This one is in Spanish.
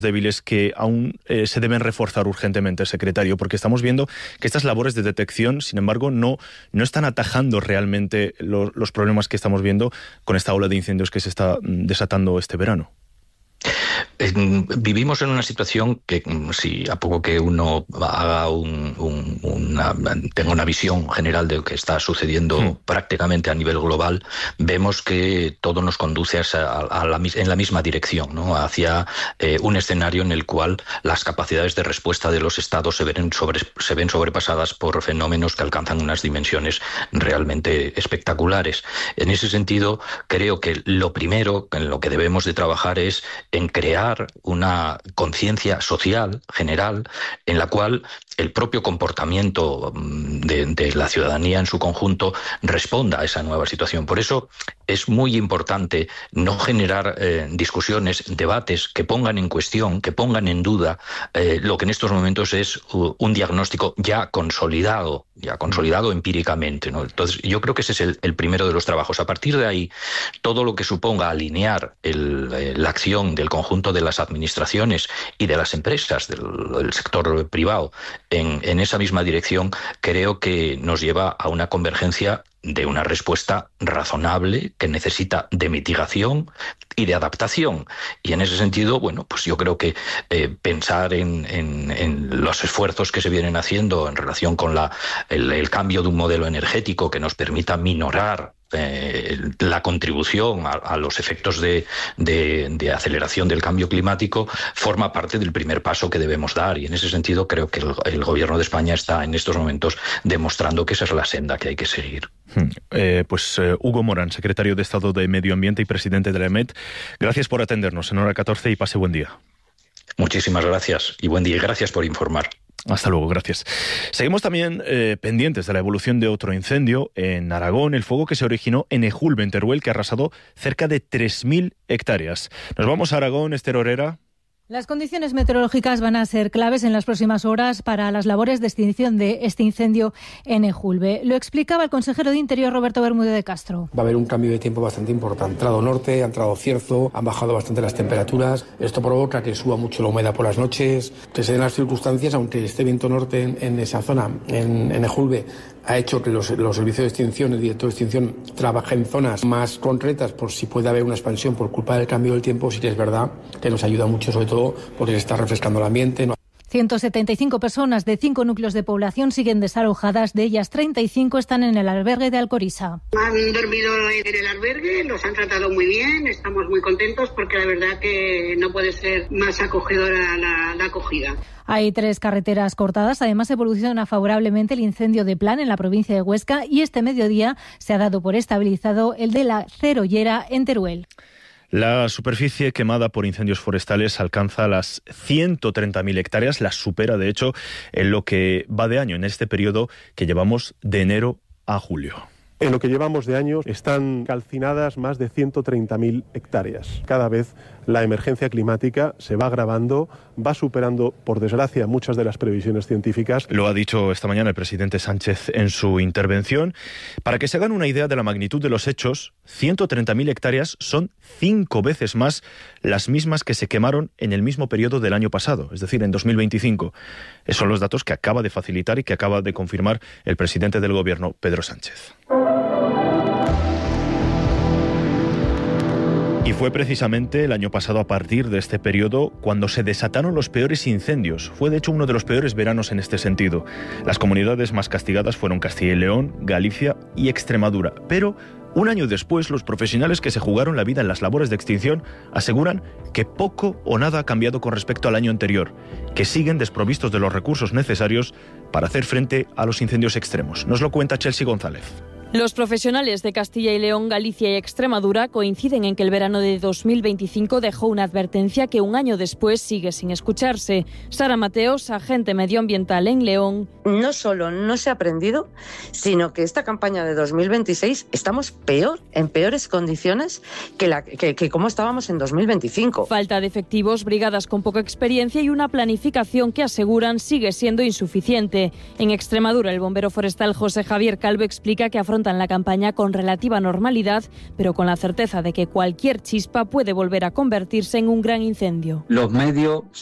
débiles que aún se deben reforzar urgentemente, secretario, porque estamos viendo que estas labores de detección, sin embargo, no están atajando realmente los problemas que estamos viendo con esta ola de incendios que se está desatando este verano. Vivimos en una situación que, si a poco que uno haga tenga una visión general de lo que está sucediendo prácticamente a nivel global, vemos que todo nos conduce en la misma dirección, ¿no? Hacia un escenario en el cual las capacidades de respuesta de los estados se ven sobrepasadas por fenómenos que alcanzan unas dimensiones realmente espectaculares. En ese sentido, creo que lo primero en lo que debemos de trabajar es en crear una conciencia social general en la cual el propio comportamiento de la ciudadanía en su conjunto responda a esa nueva situación. Por eso es muy importante no generar discusiones, debates que pongan en cuestión, que pongan en duda lo que en estos momentos es un diagnóstico ya consolidado empíricamente, ¿no? Entonces, yo creo que ese es el primero de los trabajos. A partir de ahí, todo lo que suponga alinear la acción del conjunto de las administraciones y de las empresas del sector privado en esa misma dirección, creo que nos lleva a una convergencia de una respuesta razonable que necesita de mitigación y de adaptación. Y en ese sentido, bueno, pues yo creo que pensar en los esfuerzos que se vienen haciendo en relación con el cambio de un modelo energético que nos permita minorar la contribución a los efectos de aceleración del cambio climático forma parte del primer paso que debemos dar, y en ese sentido creo que el Gobierno de España está en estos momentos demostrando que esa es la senda que hay que seguir. Hugo Morán, secretario de Estado de Medio Ambiente y presidente de la EMET, gracias por atendernos en Hora 14 y pase buen día. Muchísimas gracias y buen día, y gracias por informar. Hasta luego, gracias. Seguimos también pendientes de la evolución de otro incendio en Aragón, el fuego que se originó en Ejulbe, en Teruel, que ha arrasado cerca de 3.000 hectáreas. Nos vamos a Aragón, Esther Orera. Las condiciones meteorológicas van a ser claves en las próximas horas para las labores de extinción de este incendio en Ejulbe. Lo explicaba el consejero de Interior, Roberto Bermúdez de Castro. Va a haber un cambio de tiempo bastante importante. Ha entrado norte, ha entrado cierzo, han bajado bastante las temperaturas. Esto provoca que suba mucho la humedad por las noches, que se den las circunstancias, aunque esté viento norte en esa zona, en Ejulbe, ha hecho que los servicios de extinción, el director de extinción, trabaje en zonas más concretas por si puede haber una expansión por culpa del cambio del tiempo. Sí que es verdad que nos ayuda mucho, sobre todo porque se está refrescando el ambiente. 175 personas de 5 núcleos de población siguen desalojadas, de ellas 35 están en el albergue de Alcoriza. Han dormido en el albergue, los han tratado muy bien, estamos muy contentos porque la verdad que no puede ser más acogedora la acogida. Hay 3 carreteras cortadas, además evoluciona favorablemente el incendio de Plan en la provincia de Huesca y este mediodía se ha dado por estabilizado el de la Cerollera en Teruel. La superficie quemada por incendios forestales alcanza las 130.000 hectáreas, las supera de hecho en lo que va de año, en este periodo que llevamos de enero a julio. En lo que llevamos de año están calcinadas más de 130.000 hectáreas. Cada vez la emergencia climática se va agravando, va superando, por desgracia, muchas de las previsiones científicas. Lo ha dicho esta mañana el presidente Sánchez en su intervención. Para que se hagan una idea de la magnitud de los hechos, 130.000 hectáreas son 5 veces más las mismas que se quemaron en el mismo periodo del año pasado, es decir, en 2025. Esos son los datos que acaba de facilitar y que acaba de confirmar el presidente del Gobierno, Pedro Sánchez. Y fue precisamente el año pasado, a partir de este periodo, cuando se desataron los peores incendios. Fue de hecho uno de los peores veranos en este sentido. Las comunidades más castigadas fueron Castilla y León, Galicia y Extremadura. Pero un año después, los profesionales que se jugaron la vida en las labores de extinción aseguran que poco o nada ha cambiado con respecto al año anterior, que siguen desprovistos de los recursos necesarios para hacer frente a los incendios extremos. Nos lo cuenta Chelsea González. Los profesionales de Castilla y León, Galicia y Extremadura coinciden en que el verano de 2025 dejó una advertencia que un año después sigue sin escucharse. Sara Mateos, agente medioambiental en León. No solo no se ha aprendido, sino que esta campaña de 2026 estamos peor, en peores condiciones que como estábamos en 2025. Falta de efectivos, brigadas con poca experiencia y una planificación que aseguran sigue siendo insuficiente. En Extremadura, el bombero forestal José Javier Calvo explica que afronta afrontan la campaña con relativa normalidad, pero con la certeza de que cualquier chispa puede volver a convertirse en un gran incendio. Los medios